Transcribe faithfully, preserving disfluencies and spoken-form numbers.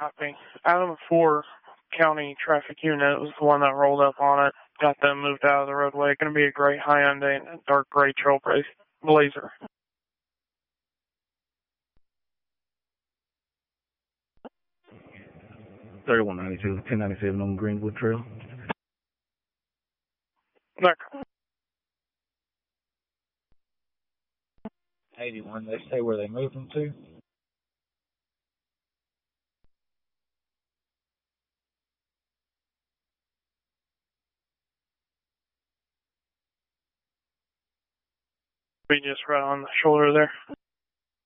Copy. Adam four County Traffic Unit was the one that rolled up on it. Got them moved out of the roadway. Going to be a gray Hyundai and a dark gray Trailblazer. thirty-one ninety-two, ten ninety-seven on Greenwood Trail. Look. eighty-one, they say where they moved them to? Be just right on the shoulder there.